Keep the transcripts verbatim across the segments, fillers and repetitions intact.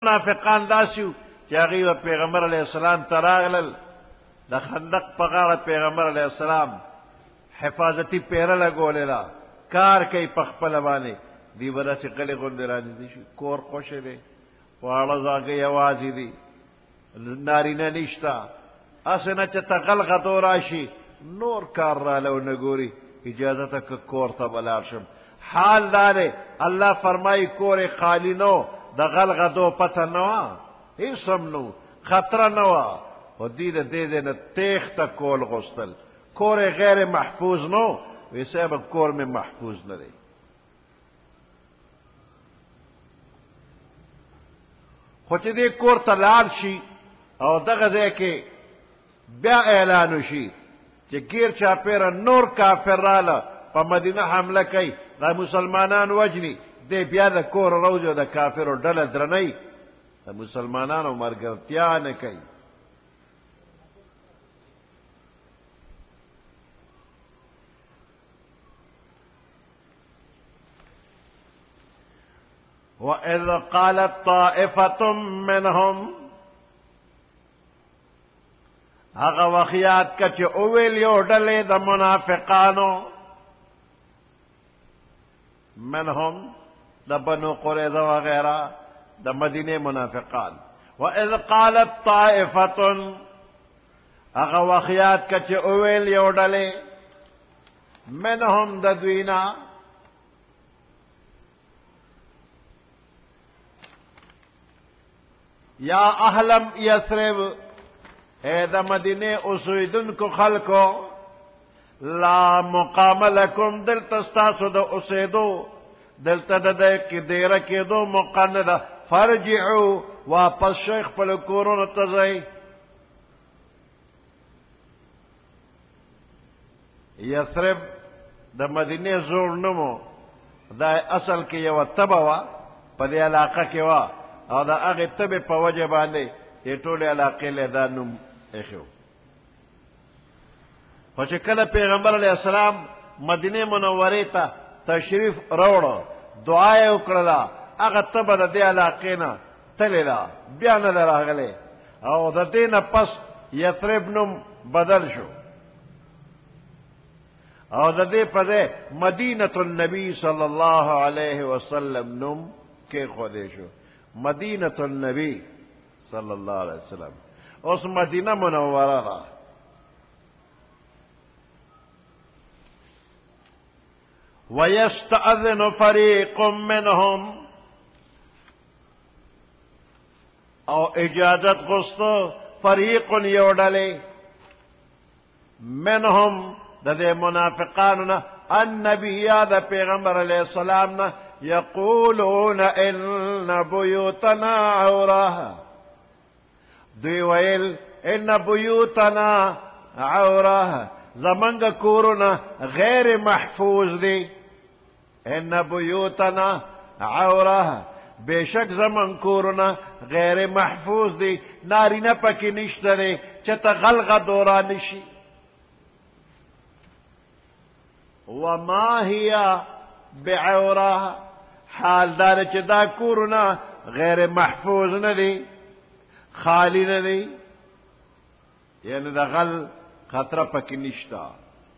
منافقان داسیو چې هغوی به پیغمبر علیه السلام ته راغلل د خندق په غاړه پیغمبر علیه السلام حفاظتي پیره لګولې ده کار کوي په خپله باندې دوی به داسې غلې غوندې رانږدې شي کور خوشې دی واړه زاګه یوازې دي نارینه نشته هسې نه چې ته غل غدو راشي نور کار راله ونه ګوري اجازه ته که کور ته به لاړ شم حال دا دی الله فرمایي کور یې خالي نو د غل غدو پته نه وه هېڅ هم نه خطره نه وه خو دوی د دې ځای نه تېښته کول غوښتل کور یې غیر محفوظ نو وی صاحب کور مې محفوظ نه دی خو چې دې کور ته لاړ شي او دغه ځای کې بیا اعلان وشي چې ګیر چاپېره نور کافر راله په مدینه حمله کوي دا مسلمانان وجني دی بیا د کور روځي او د کافرو ډله درنوي د مسلمانانو ملګرتیا نه کوي وَإِذْ قَالَتْ طَائِفَةٌ مِّنْهُمْ هغه وخیات که چې اوویل یو ډلې د منافقانو منهم د بنو قریظه وغیره د مدینه منافقان وَإِذْ قَالَتْ طَائِفَةٌ هغه وخیات که چې اوویل یو ډلې منهم د دوینا یا اهلم یثرب اے دا مدینے اسویدن کو خلقو لا مقام لکم دل تستاسو دا اسیدو دل تدد کی دیر کی دو مقند فرجعو واپس شیخ پل کورون تزئی یثرب دا مدینے زور نمو دا اصل کی یو تبوا پا دی علاقہ کی وا او دا هغې تبې په وجه باندې دې ټولې علاقې له دا نوم ایښی و خو چې کله پیغمبر علیه السلام مدینې منورې ته تشریف راوړه دعا یې وکړله هغه تبه د دې علاقې نه تلې ده بیا نه ده راغلی او د دې نه پس یثرب نوم بدل شو او د دې په ځای مدینة النبي صلی الله علیه وسلم نوم کېښودی شو مدینة النبی صلی اللہ علیہ وسلم اس مدینہ منورہ را وَيَسْتَأْذِنُ فَرِيقٌ مِّنْهُمْ او اجازت غستو فریق یوڈلے منهم دا دے منافقاننا النبی دا پیغمبر علیہ السلام نا یقولون ان بیوتنا عورہ دوی ویل ان بیوتنا عورہ زمنگ کورنا غیر محفوظ دی ان بیوتنا عورہ بے شک زمن کورنا غیر محفوظ دی نارینا پکی نشترے چتا غلغ دورا نشی وما هي بعورہ حال دار چې دا کورنا غیر محفوظ نه دی خالی نه دی یعنی دا غل خطره پکې نشتا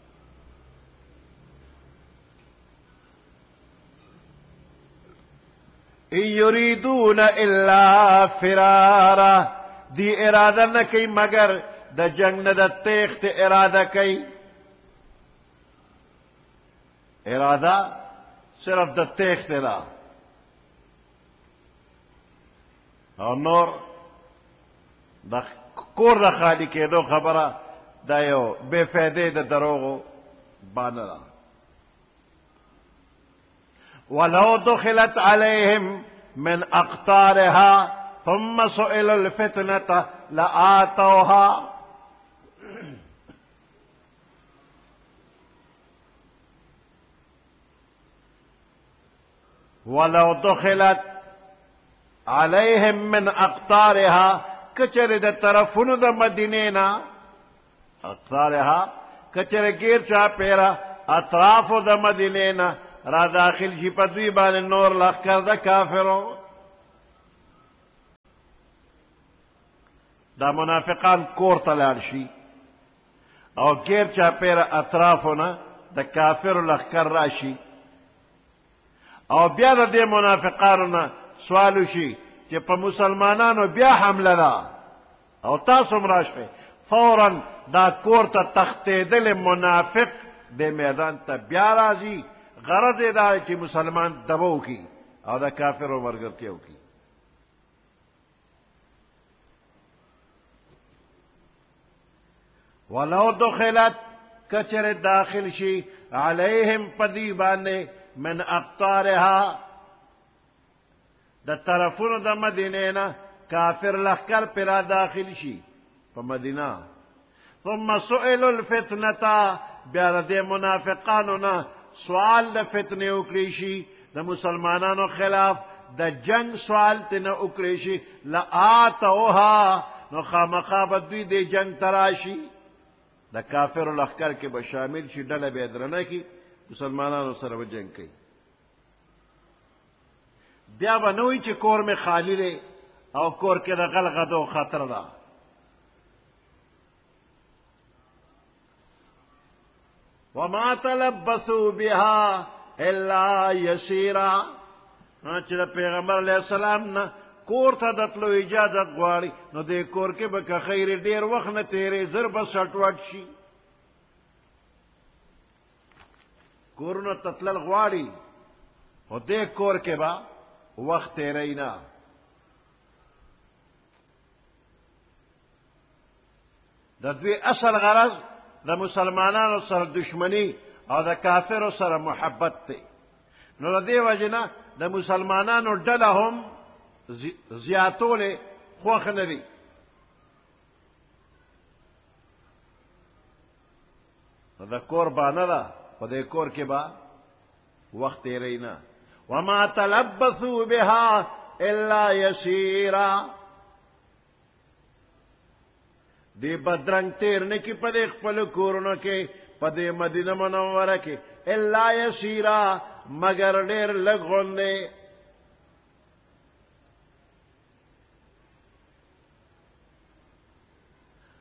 ان یریدون الا فرارا دی اراده نه کوي مگر د جنگ نه د تیښت اراده کوي اراده صرف د تیښت ده او نور د کور د خالی کېدو خبره دا یو بے فایدې د دروغو بانه ده ولو دخلت عليهم من اقطارها ثم سئلوا الفتنة لآتوها ولو دخلت عليهم من اقطارها کچر د طرفونو د مدینینا اقطارها کچر گیر چا پیرا اطرافو د مدینینا را داخل شي په دوی باندې نور لخر د کافرو دا منافقان کور ته لاړ شي او غیر چاپیره اطرافونه د کافرو لښکر راشي او بیا د دې منافقانو نه سوال وشي چې په مسلمانانو بیا حمله ده او تاسو هم راشئ فوراً دا کور ته تښتېدلی منافق د میدان ته بیا راځي غرض یې دا چې مسلمان دبه وکړي او د کافرو ملګرتیا وکړي ولو دخلت کچر داخل شي علیهم پدی باندې من اقطارها د طرفونو د مدینې نه کافر لښکر پرا داخل شي په مدینه ثم سئلوا الفتنه بیا د منافقانو نه سوال د فتنې وکړي شي د مسلمانانو خلاف د جنگ سوال تنه وکړي شي لآتوها نو خامخا به دوی د جنگ تراشي د کافرو لښکر کې به شامل شي ډله به یې درنه کړي مسلمانانو سره به جنګ کوي بیا به نه وایي چې کور مې خالی دی او کور کې د غل غدو خطر ده وما تلبثوا بها الا يسيرا چې د پیغمبر علیه السلام نه کور ته د تلو اجازت غواړي نو دې کور کې به که خیر ډیر وخت نه تیرې زر به سټوټ شي کورونه ته تلل غواړي خو دې کور کې به وخت تیری نه د دوی اصل غرض د مسلمانانو سره دشمنی او د کافرو سره محبت دی نو د دې وجې نه د مسلمانانو ډله هم زیاتولې خوښ نه دي نو د کور بانه ده په دې کور کې به وخت تیری نه وما تلبثوا بها الا يسيرا دی بدرنگ تیر نه کی په دې خپل کورونو کې په دې مدینه منوره کې الا یسیرا مگر ډېر لږ غوندې